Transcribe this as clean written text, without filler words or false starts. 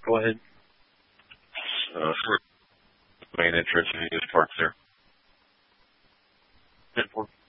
Go ahead. For main entrance and use parks there.